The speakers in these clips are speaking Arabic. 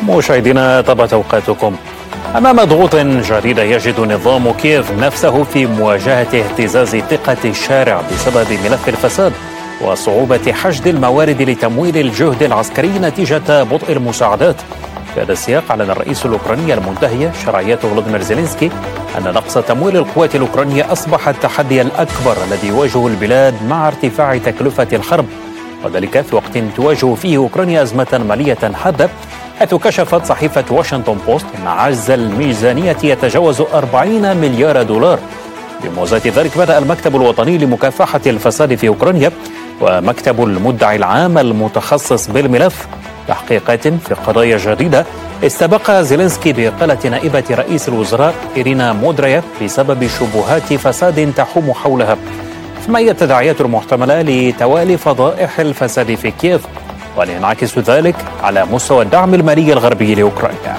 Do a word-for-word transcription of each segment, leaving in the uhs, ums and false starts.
مشاهدينا طابت أوقاتكم. أمام ضغوط جديدة يجد نظام كييف نفسه في مواجهة اهتزاز ثقة الشارع بسبب ملف الفساد وصعوبة حشد الموارد لتمويل الجهد العسكري نتيجة بطء المساعدات. في هذا السياق أعلن الرئيس الأوكراني المنتهي شرعية فلاديمير زيلينسكي أن نقص تمويل القوات الأوكرانية أصبح التحدي الأكبر الذي يواجه البلاد مع ارتفاع تكلفة الحرب، وذلك في وقت تواجه فيه أوكرانيا أزمة مالية حادة، حيث كشفت صحيفة واشنطن بوست أن عجز الميزانية يتجاوز أربعين مليار دولار. بموازاة ذلك بدأ المكتب الوطني لمكافحة الفساد في أوكرانيا ومكتب المدعي العام المتخصص بالملف تحقيقات في قضايا جديدة. استبق زيلينسكي بإقالة نائبة رئيس الوزراء إيرينا مودرايف بسبب شبهات فساد تحوم حولها، ثم هي التداعيات المحتملة لتوالي فضائح الفساد في كييف وينعكس ذلك على مستوى الدعم المالي الغربي لأوكرانيا.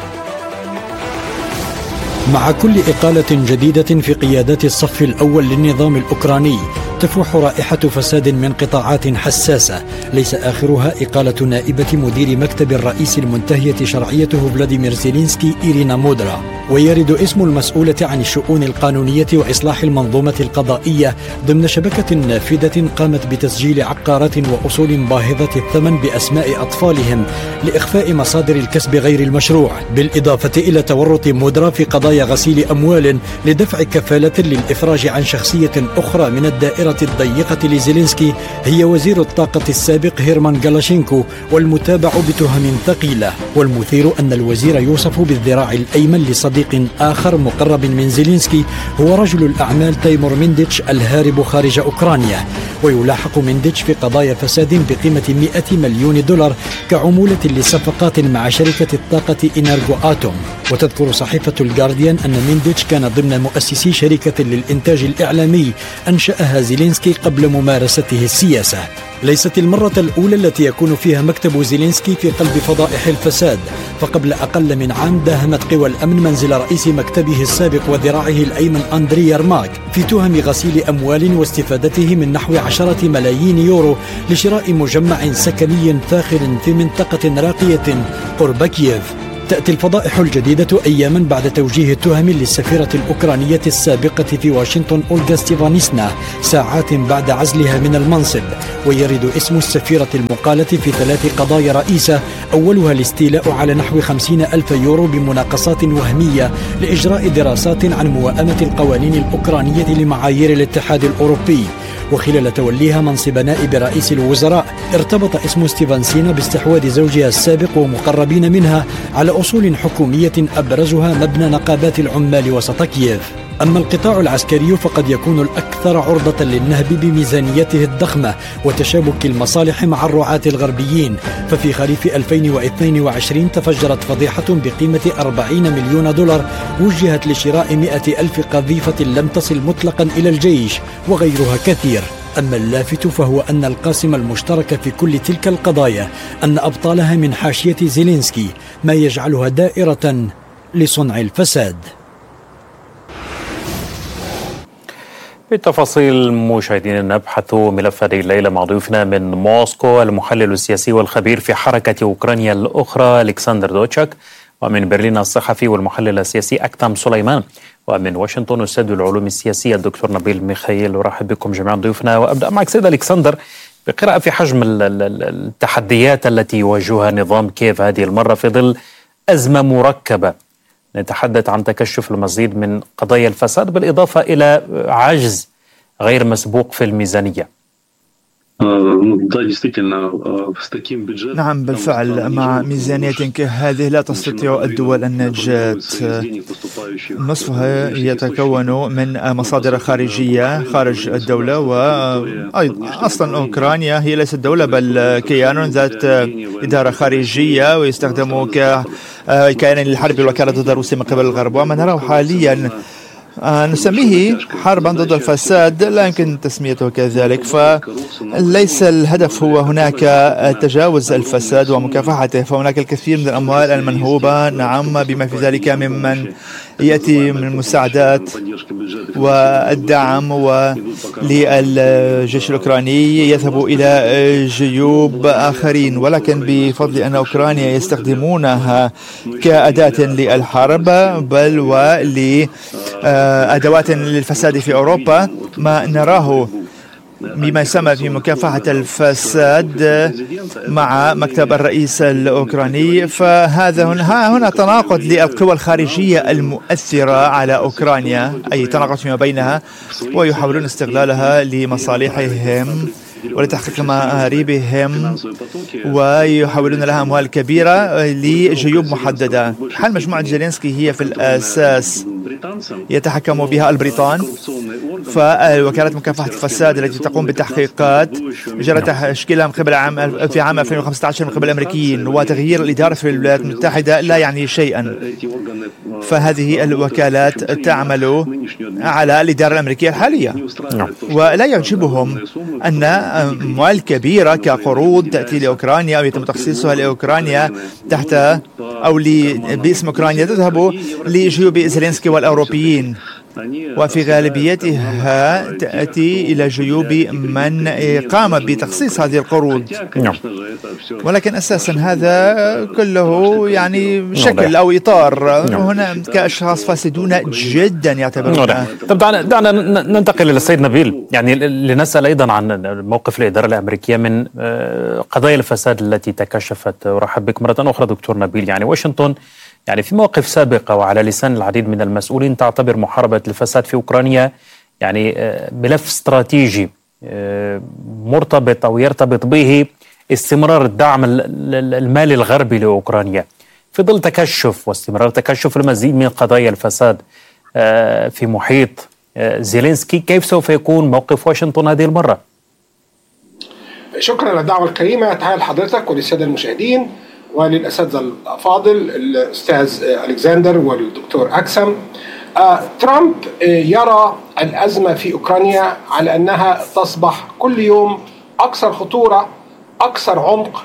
مع كل إقالة جديدة في قيادات الصف الأول للنظام الأوكراني تفوح رائحة فساد من قطاعات حساسة، ليس آخرها إقالة نائبة مدير مكتب الرئيس المنتهية شرعيته فلاديمير زيلينسكي إيرينا مودرا، ويرد اسم المسؤولة عن الشؤون القانونية وإصلاح المنظومة القضائية ضمن شبكة نافذة قامت بتسجيل عقارات وأصول باهظة الثمن بأسماء أطفالهم لإخفاء مصادر الكسب غير المشروع، بالإضافة إلى تورط مودرا في قضايا غسيل أموال لدفع كفالة للإفراج عن شخصية أخرى من الدائرة الضيقة لزيلينسكي هي وزير الطاقة السابق هيرمان غالاشينكو، والمتابع بتهم ثقيلة. والمثير أن الوزير يوصف بالذراع الأيمن لصديق آخر مقرب من زيلينسكي هو رجل الأعمال تيمور مينديتش الهارب خارج أوكرانيا، ويلاحق مينديتش في قضايا فساد بقيمة مئة مليون دولار كعمولة لصفقات مع شركة الطاقة إنرغو آتوم. وتذكر صحيفة الجارديان أن مينديتش كان ضمن مؤسسي شركة للإنتاج الإعلامي أنشأها زيلينسكي قبل ممارسته السياسة. ليست المرة الأولى التي يكون فيها مكتب زيلينسكي في قلب فضائح الفساد، فقبل أقل من عام داهمت قوى الأمن منزل رئيس مكتبه السابق وذراعه الأيمن أندري يرماك في تهم غسيل أموال واستفادته من نحو عشرة ملايين يورو لشراء مجمع سكني فاخر في منطقة راقية قرب كييف. تأتي الفضائح الجديدة أياما بعد توجيه التهم للسفيرة الأوكرانية السابقة في واشنطن أولغا ستيفانيسنا ساعات بعد عزلها من المنصب، ويرد اسم السفيرة المقالة في ثلاث قضايا رئيسة، أولها الاستيلاء على نحو خمسين ألف يورو بمناقصات وهمية لإجراء دراسات عن موائمة القوانين الأوكرانية لمعايير الاتحاد الأوروبي. وخلال توليها منصب نائب رئيس الوزراء ارتبط اسم ستيفانسينا باستحواذ زوجها السابق ومقربين منها على أصول حكومية أبرزها مبنى نقابات العمال وسط كييف. أما القطاع العسكري فقد يكون الأكثر عرضة للنهب بميزانيته الضخمة وتشابك المصالح مع الرعاة الغربيين، ففي خريف ألفين واثنين وعشرين تفجرت فضيحة بقيمة أربعين مليون دولار وجهت لشراء مئة ألف قذيفة لم تصل مطلقا إلى الجيش وغيرها كثير. أما اللافت فهو أن القاسم المشترك في كل تلك القضايا أن أبطالها من حاشية زيلينسكي، ما يجعلها دائرة لصنع الفساد. بالتفاصيل مشاهدينا نبحث ملف هذه الليلة مع ضيوفنا من موسكو المحلل السياسي والخبير في حركة أوكرانيا الأخرى ألكسندر دوتشاك، ومن برلين الصحفي والمحلل السياسي أكتم سليمان، ومن واشنطن أستاذ العلوم السياسية الدكتور نبيل ميخائيل. أرحب بكم جميعا ضيوفنا، وأبدأ معك سيد ألكسندر بقراءة في حجم التحديات التي يواجهها نظام كييف هذه المرة في ظل أزمة مركبة. نتحدث عن تكشف المزيد من قضايا الفساد بالإضافة إلى عجز غير مسبوق في الميزانية. نعم بالفعل، مع ميزانية كهذه لا تستطيع الدول النجاة. نصفها يتكون من مصادر خارجية خارج الدولة، وأيضا أصلا أوكرانيا هي ليست دولة بل كيان ذات إدارة خارجية ويستخدم ككيان للحرب والوكالة ضد روسيا من قبل الغرب. وما نراه حاليا آه نسميه حربا ضد الفساد، لا يمكن تسميته كذلك، فليس الهدف هو هناك تجاوز الفساد ومكافحته، فهناك الكثير من الأموال المنهوبة، نعم، بما في ذلك ممن يأتي من المساعدات والدعم للجيش الأوكراني يذهب إلى جيوب آخرين، ولكن بفضل أن أوكرانيا يستخدمونها كأداة للحرب بل ولأدوات للفساد في أوروبا، ما نراه بما يسمى في مكافحة الفساد مع مكتب الرئيس الأوكراني. فهذا هنا, هنا تناقض للقوى الخارجية المؤثرة على أوكرانيا، أي تناقض فيما بينها، ويحاولون استغلالها لمصالحهم ولتحقيق مآربهم، ويحولون لها أموال كبيرة لجيوب محددة. حال مجموعة زيلينسكي هي في الأساس يتحكم بها البريطان، فوكالة مكافحة الفساد التي تقوم بالتحقيقات جرى تشكيلها من قبل عام في عام ألفين وخمسة عشر من قبل الأمريكيين، وتغيير الإدارة في الولايات المتحدة لا يعني شيئا. فهذه الوكالات تعمل على الإدارة الأمريكية الحالية، ولا يعجبهم أن أموال كبيرة كقروض تأتي لأوكرانيا أو يتم تخصيصها لأوكرانيا تحت أو باسم أوكرانيا تذهب لجيوب زيلينسكي والأوروبيين، وفي غالبيتها تأتي إلى جيوب من قام بتخصيص هذه القروض. ولكن أساسا هذا كله يعني شكل أو إطار، هنا كأشخاص فاسدون جدا يعتبرون. طب دعنا دعنا ننتقل إلى السيد نبيل، يعني لنسأل أيضا عن موقف الإدارة الأمريكية من قضايا الفساد التي تكشفت. أرحب بك مرة أخرى دكتور نبيل. يعني واشنطن يعني في مواقف سابقة وعلى لسان العديد من المسؤولين تعتبر محاربة الفساد في أوكرانيا يعني ملف استراتيجي مرتبط أو يرتبط به استمرار الدعم المالي الغربي لأوكرانيا في ظل تكشف واستمرار تكشف المزيد من قضايا الفساد في محيط زيلينسكي. كيف سوف يكون موقف واشنطن هذه المرة؟ شكرا على الدعوة الكريمة، تحية لحضرتك وللسادة المشاهدين وللأساتذة الأفاضل الأستاذ ألكسندر والدكتور أكسم. آه، ترامب آه، يرى الأزمة في أوكرانيا على أنها تصبح كل يوم أكثر خطورة، أكثر عمق،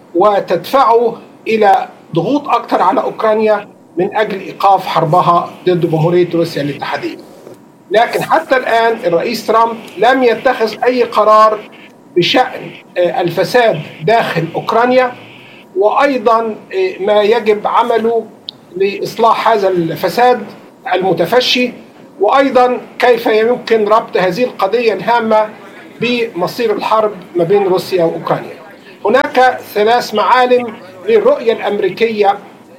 وتدفعه إلى ضغوط أكثر على أوكرانيا من أجل إيقاف حربها ضد جمهورية روسيا الاتحادية. لكن حتى الآن الرئيس ترامب لم يتخذ أي قرار بشأن آه، الفساد داخل أوكرانيا، وأيضا ما يجب عمله لإصلاح هذا الفساد المتفشي، وأيضا كيف يمكن ربط هذه القضية الهامة بمصير الحرب ما بين روسيا وأوكرانيا. هناك ثلاث معالم للرؤية الأمريكية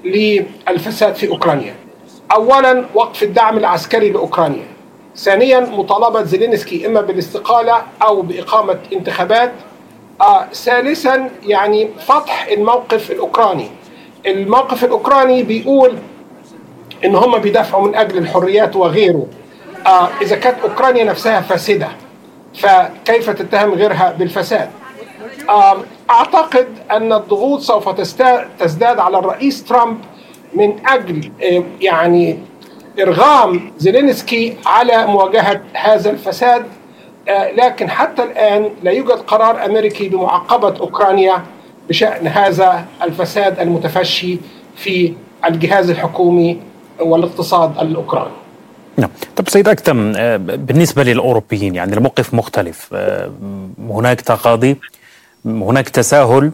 للفساد في أوكرانيا. أولا وقف الدعم العسكري لأوكرانيا، ثانيا مطالبة زيلينسكي إما بالاستقالة أو بإقامة انتخابات، آه، ثالثا يعني فتح الموقف الأوكراني. الموقف الأوكراني بيقول إن هم بيدافعوا من أجل الحريات وغيره. آه، إذا كانت أوكرانيا نفسها فاسدة فكيف تتهم غيرها بالفساد؟ آه، أعتقد أن الضغوط سوف تزداد على الرئيس ترامب من أجل آه، يعني إرغام زيلينسكي على مواجهة هذا الفساد. آه لكن حتى الآن لا يوجد قرار أمريكي بمعاقبة أوكرانيا بشأن هذا الفساد المتفشي في الجهاز الحكومي والاقتصاد الأوكراني. نعم. طب سيد أكتم، بالنسبة للأوروبيين يعني الموقف مختلف، هناك تقاضي، هناك تساهل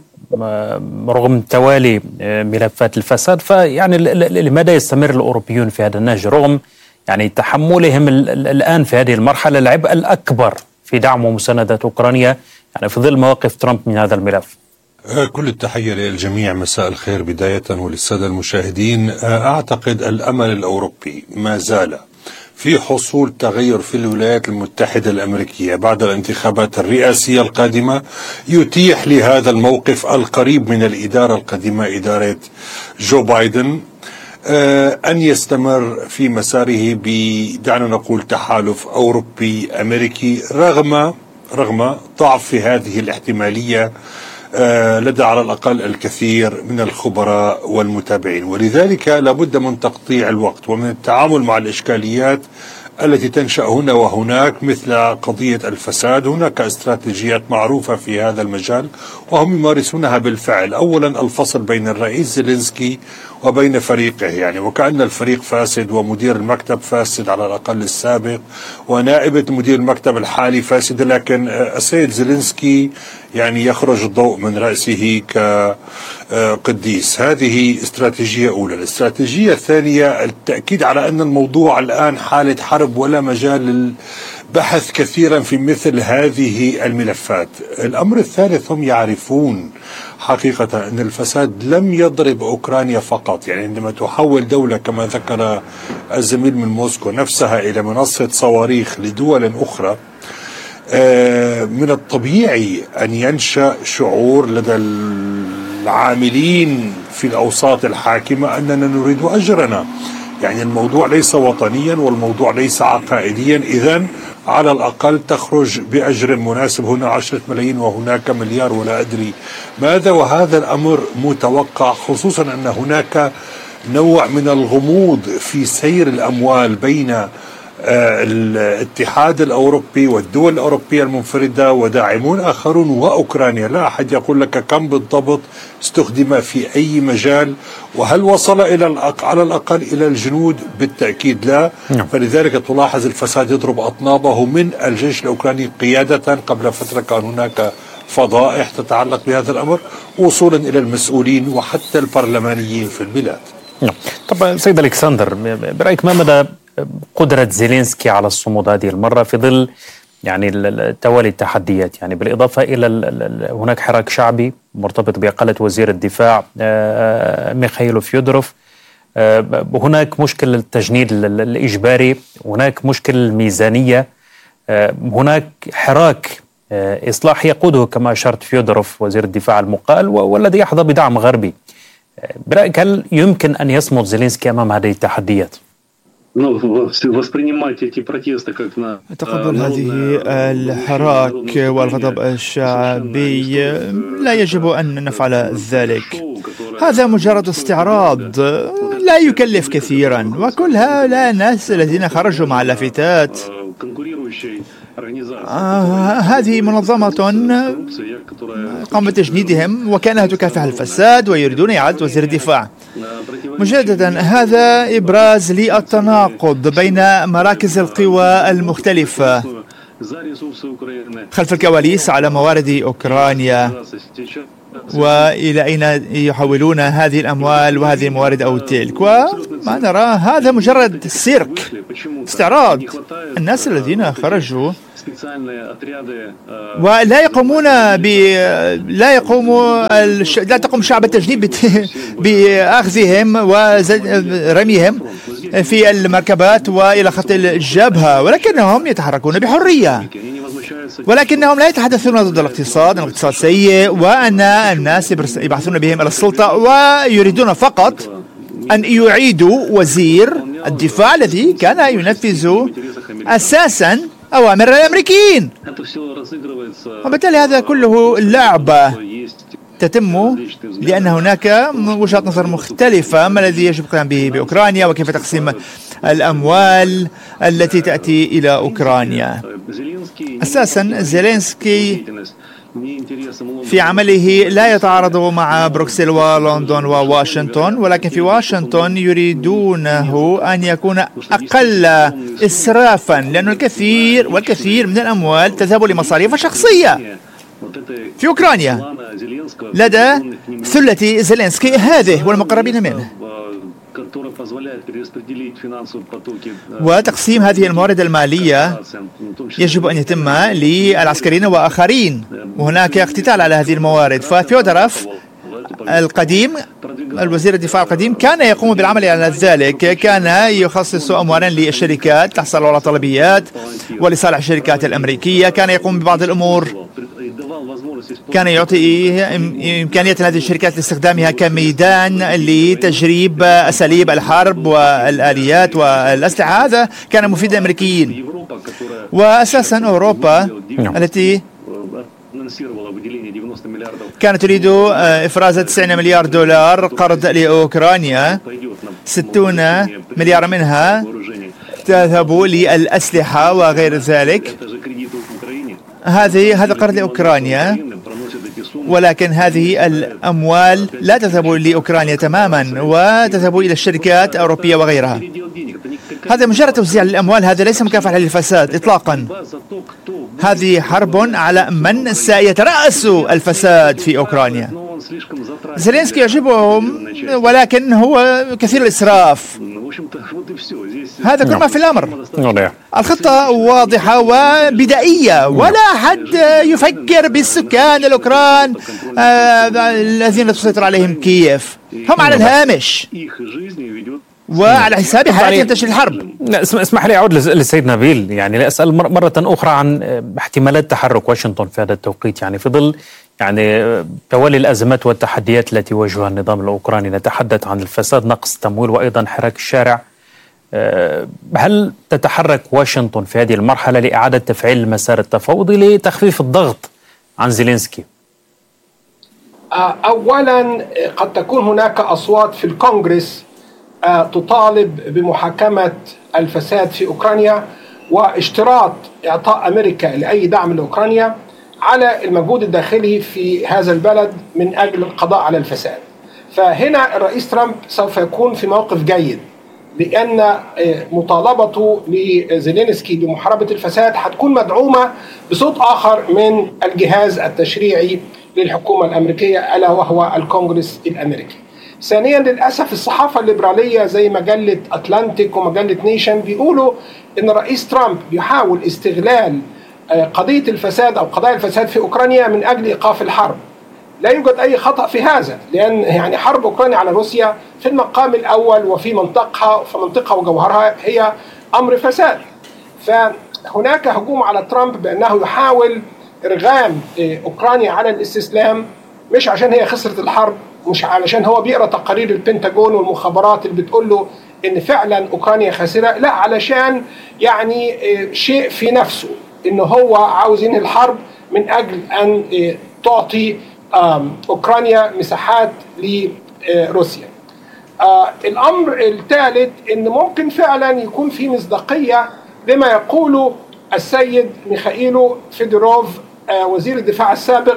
رغم توالي ملفات الفساد. فيعني لماذا يستمر الأوروبيون في هذا النهج رغم يعني تحملهم الآن في هذه المرحلة العبء الأكبر في دعم ومساندة أوكرانيا يعني في ظل مواقف ترامب من هذا الملف؟ كل التحية للجميع، مساء الخير بداية وللسادة المشاهدين. أعتقد الأمل الأوروبي ما زال في حصول تغير في الولايات المتحدة الأمريكية بعد الانتخابات الرئاسية القادمة يتيح لهذا الموقف القريب من الإدارة القديمة إدارة جو بايدن أن يستمر في مساره بدعنا نقول تحالف أوروبي أمريكي رغم رغم ضعف في هذه الاحتمالية لدى على الأقل الكثير من الخبراء والمتابعين. ولذلك لابد من تقطيع الوقت ومن التعامل مع الإشكاليات التي تنشأ هنا وهناك، مثل قضية الفساد. هناك استراتيجيات معروفة في هذا المجال وهم يمارسونها بالفعل. أولا الفصل بين الرئيس زيلينسكي وبين فريقه، يعني وكأن الفريق فاسد ومدير المكتب فاسد على الأقل السابق ونائبة مدير المكتب الحالي فاسدة، لكن السيد زيلينسكي يعني يخرج الضوء من رأسه كقديس. هذه استراتيجية أولى. الاستراتيجية الثانية التأكيد على أن الموضوع الآن حالة حرب ولا مجال للبحث كثيرا في مثل هذه الملفات. الأمر الثالث هم يعرفون حقيقة أن الفساد لم يضرب أوكرانيا فقط، يعني عندما تحول دولة كما ذكر الزميل من موسكو نفسها إلى منصة صواريخ لدول أخرى، من الطبيعي أن ينشأ شعور لدى العاملين في الأوساط الحاكمة أننا نريد أجرنا. يعني الموضوع ليس وطنيا والموضوع ليس عقائديا، إذن على الأقل تخرج بأجر مناسب، هنا عشرة ملايين وهناك مليار ولا أدري ماذا. وهذا الأمر متوقع، خصوصا أن هناك نوع من الغموض في سير الأموال بين الاتحاد الأوروبي والدول الأوروبية المنفردة وداعمون آخرون وأوكرانيا. لا أحد يقول لك كم بالضبط استخدم في أي مجال، وهل وصل إلى الأق... على الأقل إلى الجنود؟ بالتأكيد لا. فلذلك تلاحظ الفساد يضرب أطنابه من الجيش الأوكراني قيادة. قبل فترة كان هناك فضائح تتعلق بهذا الأمر وصولا إلى المسؤولين وحتى البرلمانيين في البلاد. طبعا سيد ألكسندر، برأيك ما مدى قدرة زيلينسكي على الصمود هذه المرة في ظل يعني توالي التحديات، يعني بالإضافة إلى هناك حراك شعبي مرتبط بإقالة وزير الدفاع ميخائيل فيودروف، هناك مشكل التجنيد الإجباري، هناك مشكل الميزانية، هناك حراك إصلاح يقوده كما أشرت فيودروف وزير الدفاع المقال والذي يحظى بدعم غربي. برأيك هل يمكن أن يصمد زيلينسكي أمام هذه التحديات؟ تقبل هذه الحراك والغضب الشعبي لا يجب أن نفعل ذلك. هذا مجرد استعراض لا يكلف كثيرا، وكل هؤلاء الناس الذين خرجوا مع اللافتات آه هذه منظمة قام بتجنيدهم وكانها تكافح الفساد ويريدون إعادة وزير الدفاع. مجددا هذا إبراز للتناقض بين مراكز القوى المختلفة خلف الكواليس على موارد أوكرانيا، وإلى أين يحولون هذه الأموال وهذه الموارد أو تلك. وما نرى هذا مجرد سيرك، استعراض. الناس الذين خرجوا ولا يقومون ب لا يقوم الش... لا تقوم شعب التجنيد بت... بأخذهم ورميهم في المركبات وإلى خط الجبهة، ولكنهم يتحركون بحرية، ولكنهم لا يتحدثون ضد الاقتصاد، الاقتصاد سيء وأن الناس يبعثون بهم إلى السلطة، ويريدون فقط أن يعيدوا وزير الدفاع الذي كان ينفذ أساسا أوامر الأمريكيين. وبالتالي هذا كله لعبة تتم لأن هناك وجهات نظر مختلفة ما الذي يجب القيام به بأوكرانيا وكيف تقسيم الأموال التي تأتي إلى أوكرانيا. أساسا زيلينسكي في عمله لا يتعارض مع بروكسل ولندن وواشنطن، ولكن في واشنطن يريدونه أن يكون أقل إسرافا، لأن الكثير والكثير من الأموال تذهب لمصاريف شخصية في أوكرانيا لدى ثلة زيلينسكي هذه والمقربين منه، وتقسيم هذه الموارد المالية يجب أن يتم للعسكريين وآخرين، وهناك اقتتال على هذه الموارد. ففيودروف القديم الوزير الدفاع القديم كان يقوم بالعمل على ذلك، كان يخصص أموالا للشركات تحصل على طلبيات ولصالح الشركات الأمريكية، كان يقوم ببعض الأمور، كان يعطي إمكانية هذه الشركات لاستخدامها كميدان لتجريب أساليب الحرب والآليات والأسلحة. هذا كان مفيد للأمريكيين. وأساسا أوروبا التي كانت تريد إفراز تسعين مليار دولار قرض لأوكرانيا، ستون مليار منها ذهبوا للأسلحة وغير ذلك. هذه هذا قرض لأوكرانيا، ولكن هذه الأموال لا تذهب لأوكرانيا تماما وتذهب إلى الشركات الأوروبية وغيرها. هذا مجرد توزيع الأموال، هذا ليس مكافحة للفساد إطلاقا. هذه حرب على من سيترأس الفساد في أوكرانيا. زيلينسكي يعجبهم، ولكن هو كثير الإسراف. هذا كل ما في الأمر. الخطة واضحة وبدائية، ولا أحد يفكر بالسكان الأوكران آه الذين تسيطر عليهم كييف. هم على الهامش وعلى حساب حياتهم تشري الحرب. اسمح لي أعود للسيد نبيل، يعني لأسأل مرة أخرى عن احتمالات تحرك واشنطن في هذا التوقيت، يعني في ظل يعني توالي الأزمات والتحديات التي يواجهها النظام الأوكراني. نتحدث عن الفساد، نقص التمويل، وأيضا حراك الشارع. هل تتحرك واشنطن في هذه المرحلة لإعادة تفعيل المسار التفاوضي لتخفيف الضغط عن زيلينسكي؟ أولا قد تكون هناك أصوات في الكونغرس تطالب بمحاكمة الفساد في أوكرانيا واشتراط إعطاء أمريكا لأي دعم لأوكرانيا على المجهود الداخلي في هذا البلد من أجل القضاء على الفساد. فهنا الرئيس ترامب سوف يكون في موقف جيد، لأن مطالبته لزيلينسكي بمحاربة الفساد هتكون مدعومة بصوت آخر من الجهاز التشريعي للحكومة الأمريكية، ألا وهو الكونغرس الأمريكي. ثانيا، للأسف الصحافة الليبرالية زي مجلة أتلانتيك ومجلة نيشن بيقولوا إن الرئيس ترامب يحاول استغلال قضية الفساد أو قضايا الفساد في أوكرانيا من أجل إيقاف الحرب. لا يوجد أي خطأ في هذا، لأن يعني حرب أوكرانيا على روسيا في المقام الأول وفي منطقها في منطقة وجوهرها هي أمر فساد. فهناك هجوم على ترامب بأنه يحاول إرغام أوكرانيا على الاستسلام، مش عشان هي خسرت الحرب، مش علشان هو بيقرأ تقارير البنتاجون والمخابرات اللي بتقول له إن فعلا أوكرانيا خاسرة، لا، علشان يعني شيء في نفسه إنه هو عاوز ينهي الحرب من أجل أن تعطي أوكرانيا مساحات لروسيا. الأمر الثالث إن ممكن فعلا يكون في مصداقية لما يقوله السيد ميخائيل فيدوروف وزير الدفاع السابق،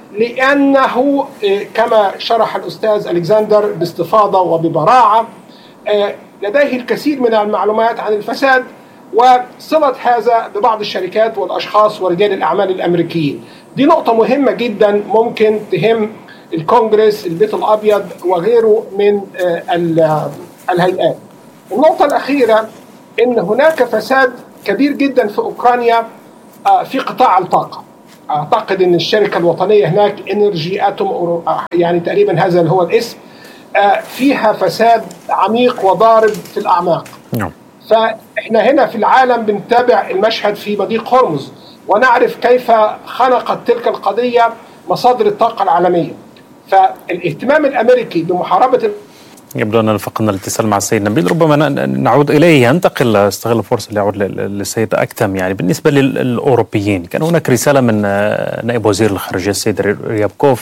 لأنه كما شرح الأستاذ ألكسندر باستفاضة وببراعة لديه الكثير من المعلومات عن الفساد وصلة هذا ببعض الشركات والأشخاص ورجال الأعمال الأمريكيين. دي نقطة مهمة جدا ممكن تهم الكونغرس، البيت الأبيض وغيره من الهيئات. النقطة الأخيرة إن هناك فساد كبير جدا في أوكرانيا في قطاع الطاقة. أعتقد أن الشركة الوطنية هناك إنرجي أتوم، يعني تقريبا هذا اللي هو الاسم، فيها فساد عميق وضارب في الأعماق. نعم. فإحنا هنا في العالم بنتابع المشهد في مضيق هرمز ونعرف كيف خنقت تلك القضية مصادر الطاقة العالمية. فالاهتمام الأمريكي بمحاربة، يبدو أننا فقدنا الاتصال مع السيد نبيل، ربما نعود إليه. ينتقل، استغل الفرصة ليعود للسيد أكتم. يعني بالنسبة للأوروبيين، كان هناك رسالة من نائب وزير الخارجية السيد ريابكوف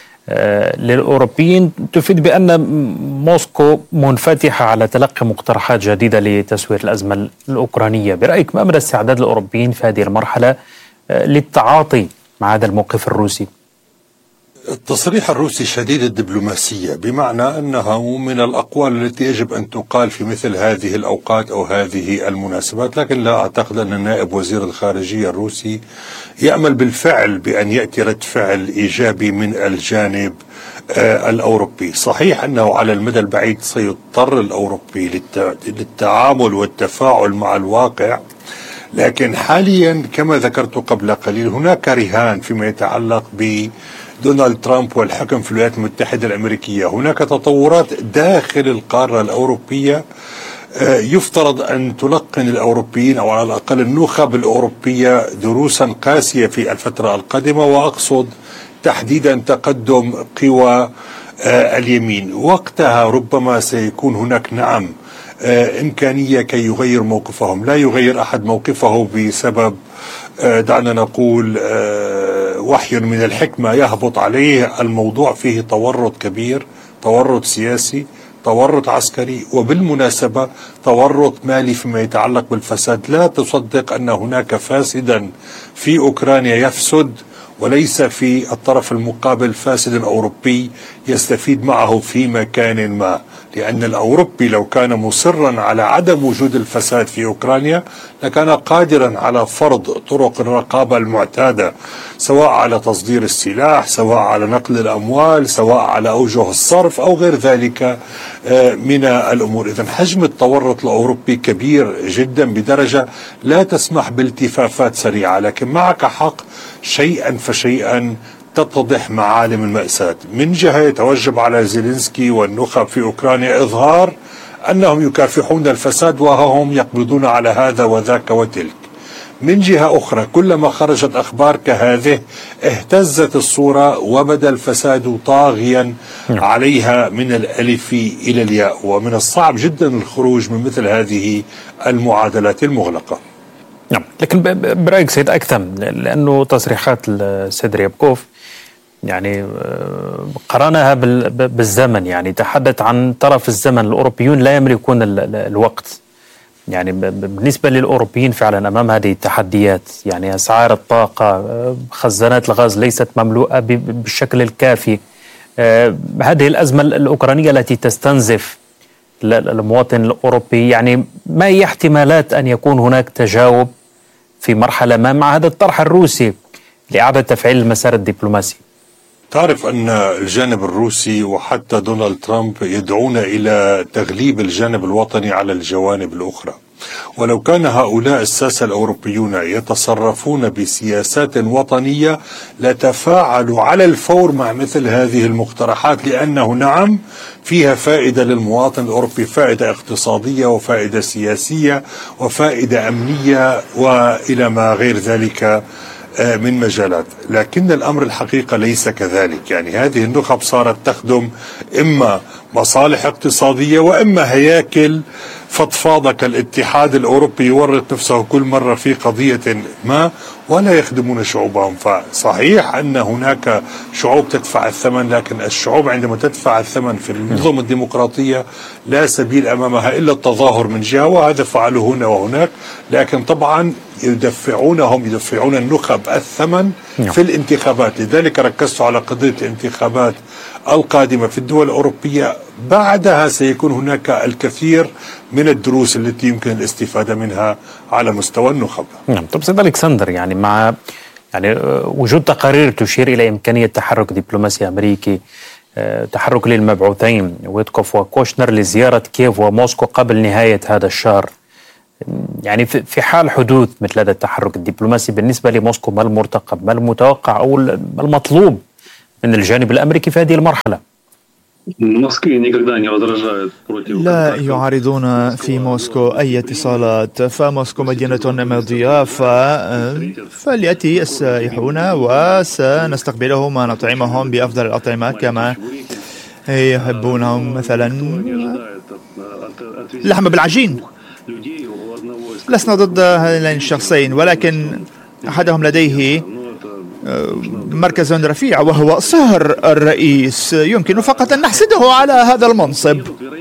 للأوروبيين تفيد بأن موسكو منفتحة على تلقي مقترحات جديدة لتسوية الأزمة الأوكرانية. برأيك ما مدى استعداد الأوروبيين في هذه المرحلة للتعاطي مع هذا الموقف الروسي؟ التصريح الروسي شديد الدبلوماسية، بمعنى أنه من الأقوال التي يجب أن تقال في مثل هذه الأوقات أو هذه المناسبات، لكن لا أعتقد أن نائب وزير الخارجية الروسي يأمل بالفعل بأن يأتي رد فعل إيجابي من الجانب آه الأوروبي. صحيح أنه على المدى البعيد سيضطر الأوروبي للتعامل والتفاعل مع الواقع، لكن حاليا كما ذكرت قبل قليل هناك رهان فيما يتعلق ب دونالد ترامب والحكم في الولايات المتحدة الأمريكية. هناك تطورات داخل القارة الأوروبية يفترض أن تلقن الأوروبيين أو على الأقل النخب الأوروبية دروسا قاسية في الفترة القادمة، وأقصد تحديدا تقدم قوى اليمين. وقتها ربما سيكون هناك نعم إمكانية كي يغير موقفهم. لا يغير أحد موقفه بسبب دعنا نقول وحي من الحكمة يهبط عليه. الموضوع فيه تورط كبير، تورط سياسي، تورط عسكري وبالمناسبة تورط مالي فيما يتعلق بالفساد. لا تصدق أن هناك فاسدا في أوكرانيا يفسد وليس في الطرف المقابل فاسد أوروبي يستفيد معه في مكان ما، لأن الأوروبي لو كان مصرا على عدم وجود الفساد في أوكرانيا لكان قادرا على فرض طرق الرقابة المعتادة، سواء على تصدير السلاح، سواء على نقل الأموال، سواء على أوجه الصرف أو غير ذلك من الأمور. إذن حجم التورط الأوروبي كبير جدا بدرجة لا تسمح بالتفافات سريعة، لكن معك حق، شيئا فشيئا تتضح معالم المأساة. من جهة يتوجب على زيلينسكي والنخب في أوكرانيا إظهار أنهم يكافحون الفساد وهم يقبضون على هذا وذاك وتلك. من جهة أخرى كلما خرجت أخبار كهذه اهتزت الصورة وبدا الفساد طاغيا عليها من الألف إلى الياء، ومن الصعب جدا الخروج من مثل هذه المعادلات المغلقة. نعم، لكن برأيك سيد أكثم، لأنه تصريحات السيد ريابكوف يعني قرنها بالزمن، يعني تحدث عن طرف الزمن، الأوروبيون لا يملكون الوقت. يعني بالنسبة للأوروبيين فعلا أمام هذه التحديات، يعني أسعار الطاقة، خزانات الغاز ليست مملوءة بالشكل الكافي، هذه الأزمة الأوكرانية التي تستنزف المواطن الأوروبي، يعني ما هي احتمالات أن يكون هناك تجاوب في مرحلة ما مع هذا الطرح الروسي لإعادة تفعيل المسار الدبلوماسي؟ تعرف أن الجانب الروسي وحتى دونالد ترامب يدعون إلى تغليب الجانب الوطني على الجوانب الأخرى، ولو كان هؤلاء الساسة الأوروبيون يتصرفون بسياسات وطنية لتفاعلوا على الفور مع مثل هذه المقترحات، لأنه نعم فيها فائدة للمواطن الأوروبي، فائدة اقتصادية وفائدة سياسية وفائدة أمنية وإلى ما غير ذلك من مجالات. لكن الأمر الحقيقة ليس كذلك. يعني هذه النخب صارت تخدم إما مصالح اقتصادية وإما هياكل فضفاضة كالاتحاد الأوروبي يورط نفسه كل مرة في قضية ما ولا يخدمون شعوبهم. فصحيح أن هناك شعوب تدفع الثمن، لكن الشعوب عندما تدفع الثمن في النظم الديمقراطية لا سبيل أمامها إلا التظاهر من جهة، وهذا فعلوا هنا وهناك، لكن طبعا يدفعونهم يدفعون النخب الثمن في الانتخابات. لذلك ركزت على قضية الانتخابات القادمة في الدول الأوروبية، بعدها سيكون هناك الكثير من الدروس التي يمكن الاستفادة منها على مستوى النخب. نعم. طب سيد ألكسندر، يعني مع يعني وجود تقارير تشير إلى إمكانية تحرك دبلوماسي أمريكي، تحرك للمبعوثين ويتكوف وكوشنر لزيارة كييف وموسكو قبل نهاية هذا الشهر، يعني في حال حدوث مثل هذا التحرك الدبلوماسي بالنسبة لموسكو ما المرتقب، ما المتوقع أو المطلوب من الجانب الأمريكي في هذه المرحلة؟ لا يعارضون في موسكو أي اتصالات، فموسكو مدينة مضيافة، فليأتي السائحون وسنستقبلهم ونطعمهم بأفضل الأطعمة كما يحبونهم، مثلا اللحم بالعجين. لسنا ضد هذين الشخصين، ولكن أحدهم لديه مركز رفيع وهو صهر الرئيس، يمكن فقط أن نحسده على هذا المنصب،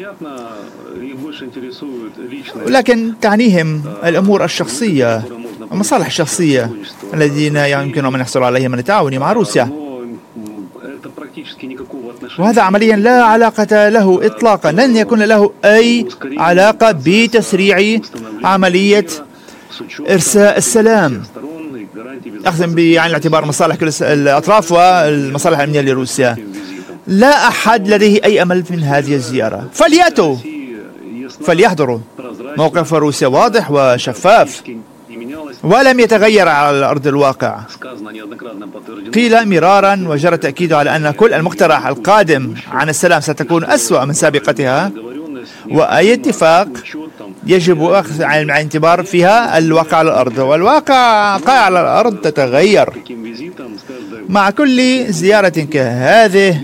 لكن تعنيهم الأمور الشخصية، المصالح الشخصية الذين يمكنهم أن يحصلوا عليها من التعاون مع روسيا، وهذا عمليا لا علاقة له إطلاقا، لن يكون له أي علاقة بتسريع عملية إرساء السلام، أخذ بعين الاعتبار مصالح كل الأطراف والمصالح الأمنية لروسيا. لا أحد لديه أي أمل من هذه الزيارة، فليأتوا فليحضروا. موقف روسيا واضح وشفاف ولم يتغير على أرض الواقع. قيل مرارا وجرى التأكيد على أن كل المقترح القادم عن السلام ستكون أسوأ من سابقتها، وأي اتفاق يجب أخذ عين الاعتبار فيها الواقع على الأرض، والواقع على الأرض تتغير مع كل زيارة كهذه،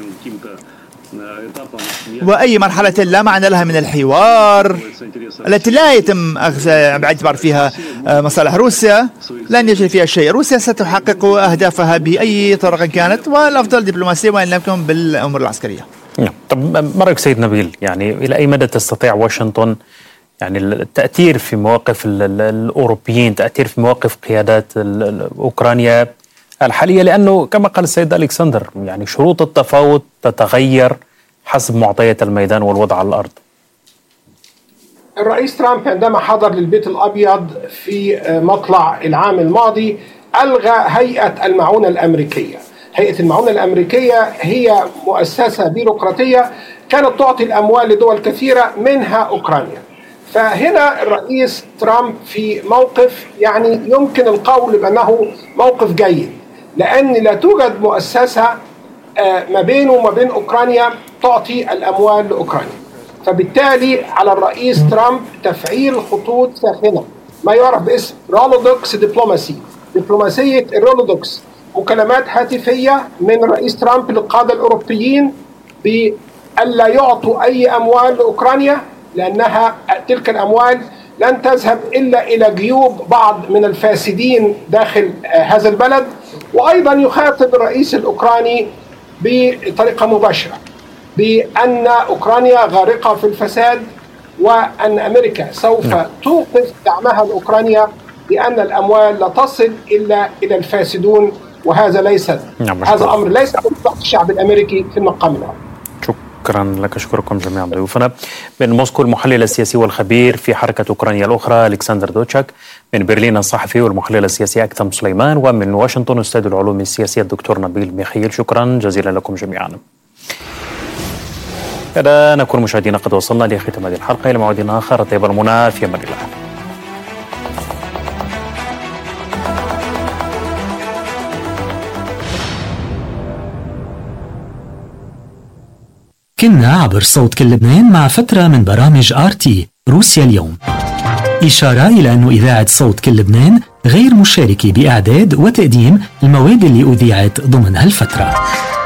وأي مرحلة لا معنى لها من الحوار التي لا يتم أخذ باعتبار فيها مصالح روسيا لن يجري فيها شيء. روسيا ستحقق أهدافها بأي طريقة كانت، والأفضل دبلوماسية وإن لم يكن بالأمور العسكرية. طب ما رأيك سيد نبيل، يعني إلى أي مدى تستطيع واشنطن يعني التأثير في مواقف الأوروبيين، تأثير في مواقف قيادات أوكرانيا الحالية؟ لأنه كما قال السيد ألكسندر يعني شروط التفاوض تتغير حسب معطيات الميدان والوضع على الأرض. الرئيس ترامب عندما حضر للبيت الأبيض في مطلع العام الماضي ألغى هيئة المعونة الأمريكية. هيئة المعونة الأمريكية هي مؤسسة بيروقراطية كانت تعطي الأموال لدول كثيرة منها أوكرانيا. فهنا الرئيس ترامب في موقف يعني يمكن القول بأنه موقف جيد، لأن لا توجد مؤسسة ما بينه وما بين أوكرانيا تعطي الأموال لأوكرانيا. فبالتالي على الرئيس ترامب تفعيل خطوط ساخنة ما يعرف باسم رولودوكس دبلوماسي، دبلوماسية الرولودوكس، مكالمات هاتفية من الرئيس ترامب للقادة الأوروبيين بألا يعطوا أي أموال لأوكرانيا، لأنها تلك الأموال لن تذهب إلا إلى جيوب بعض من الفاسدين داخل هذا البلد. وأيضا يخاطب الرئيس الأوكراني بطريقة مباشرة بأن أوكرانيا غارقة في الفساد، وأن أمريكا سوف توقف دعمها لأوكرانيا، لأن الأموال لا تصل إلا إلى الفاسدون، وهذا ليس هذا الأمر ليس مصلحة الشعب الأمريكي في المقام الأول. شكرا لك، أشكركم جميعا ضيوفنا. من موسكو المحلل السياسي والخبير في حركة أوكرانيا الأخرى ألكسندر دوتشاك، من برلين الصحفي والمحلل السياسي أكثم سليمان، ومن واشنطن أستاذ العلوم السياسية الدكتور نبيل ميخيل. شكرا جزيلا لكم جميعا. كذا نكون مشاهدينا قد وصلنا لختام هذه الحلقة، إلى موعد آخر. طيب المنى، في أمان الله. كنا عبر صوت كل لبنان مع فترة من برامج آر تي روسيا اليوم. إشارة إلى أن إذاعة صوت كل لبنان غير مشاركة بإعداد وتقديم المواد اللي أذيعت ضمن هالفترة.